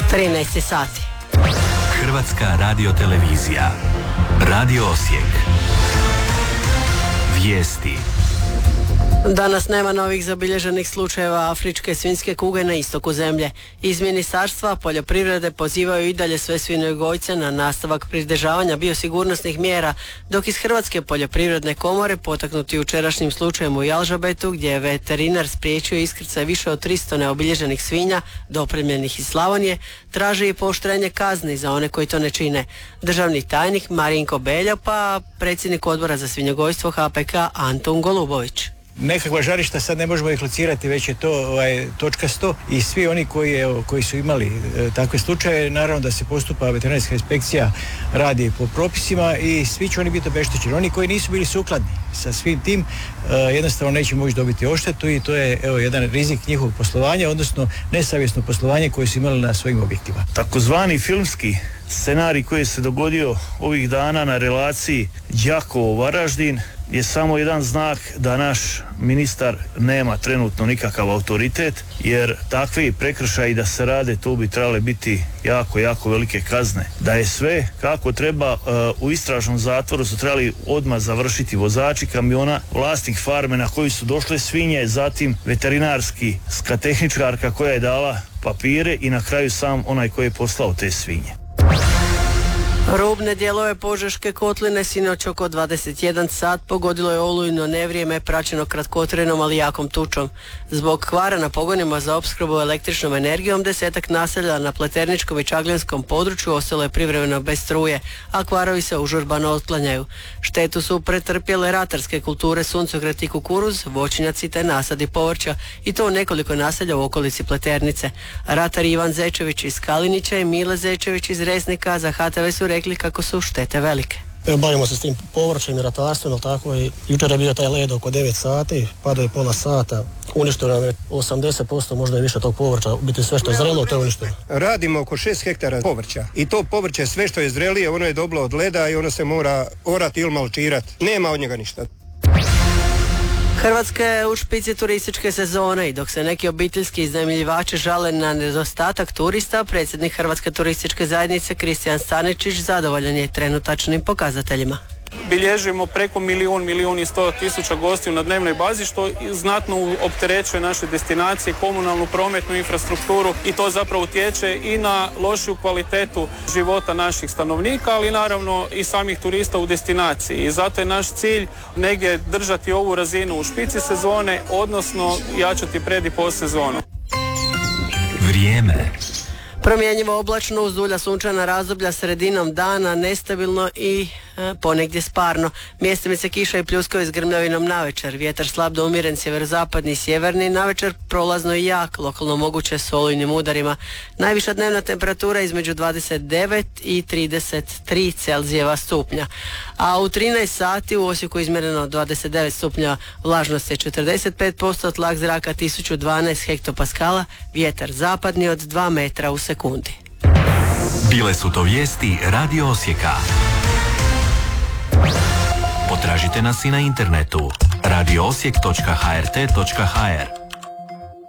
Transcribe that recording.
13 sati. Hrvatska radiotelevizija. Radio Osijek. Vijesti. Danas nema novih zabilježenih slučajeva afričke svinjske kuge na istoku zemlje. Iz Ministarstva poljoprivrede pozivaju i dalje sve svinjogojce na nastavak pridržavanja biosigurnosnih mjera, dok iz Hrvatske poljoprivredne komore, potaknuti jučerašnjim slučajem u Jalžabetu, gdje je veterinar spriječio iskrcaj više od 300 neobilježenih svinja dopremljenih iz Slavonije, traže i pooštrenje kazni za one koji to ne čine. Državni tajnik Marinko Beljo, pa predsjednik odbora za svinjogojstvo HPK Antun Golubović. Nekakva žarišta sad ne možemo ih locirati, već je to točkasto i svi oni koji su imali takve slučaje, naravno da se postupa veterinarska inspekcija, radi po propisima i svi će oni biti obeštećeni. Oni koji nisu bili sukladni sa svim tim jednostavno neće moći dobiti odštetu i to je jedan rizik njihovog poslovanja, odnosno nesavjesno poslovanje koje su imali na svojim objektima. Takozvani filmski scenarij koji se dogodio ovih dana na relaciji Đakovo-Varaždin je samo jedan znak da naš ministar nema trenutno nikakav autoritet, jer takvi prekršaji da se rade, tu bi trebale biti jako velike kazne. Da je sve kako treba, u istražnom zatvoru su trebali odmah završiti vozači kamiona, vlasnik farme na koju su došle svinje, zatim veterinarska tehničarka koja je dala papire i na kraju sam onaj koji je poslao te svinje. Rubne dijelove Požeške kotline sinoć oko 21 sat pogodilo je olujno nevrijeme praćeno kratkotrenom ali jakom tučom. Zbog kvara na pogonima za opskrbu električnom energijom 10-ak naselja na Pleterničkom i Čagljanskom području ostalo je privremeno bez struje, a kvarovi se užurbano otklanjaju. Štetu su pretrpjele ratarske kulture suncokret i kukuruz, voćnjaci te nasadi povrća i to u nekoliko naselja u okolici Pleternice. Ratar Ivan Zečević iz Kalinića i Mile Zečević iz Resnika za HTV su rekli kako su štete velike. Bavimo se s tim povrćem i ratarstvom, tako i jučer je bio taj led oko 9 sati, padao je pola sata, uništeno nam je 80%, možda i više tog povrća, biti sve što je zrelo, to je uništeno. Radimo oko 6 hektara povrća i to povrće sve što je zrelije, ono je dobilo od leda i ono se mora orati ili malčirati. Nema od njega ništa. Hrvatska je u špici turističke sezone i dok se neki obiteljski iznajmljivači žale na nedostatak turista, predsjednik Hrvatske turističke zajednice Kristijan Staničić zadovoljan je trenutačnim pokazateljima. Bilježimo preko 1.100.000 gostiju na dnevnoj bazi, što znatno opterećuje naše destinacije, komunalnu, prometnu infrastrukturu i to zapravo utječe i na lošiju kvalitetu života naših stanovnika, ali naravno i samih turista u destinaciji. I zato je naš cilj negdje držati ovu razinu u špici sezone, odnosno jačati pred i post sezonu. Vrijeme. Promjenjivo oblačno uz dulja sunčana razdoblja sredinom dana, nestabilno i ponegdje sparno. Mjestimice kiša i pljuskaju s grmljavinom navečer. Vjetar slab do umjeren sjeverozapadni i sjeverni, navečer prolazno i jak, lokalno moguće s olujnim udarima. Najviša dnevna temperatura između 29 i 33 Celzijeva stupnja. A u 13 sati u Osijeku izmjereno 29 stupnja, vlažnost je 45%, tlak zraka 1012 hektopaskala, vjetar zapadni od 2 metra u sekundi. Bile su to vijesti Radio Osijeka. Potražite nas i na internetu radioosijek.hrt.hr.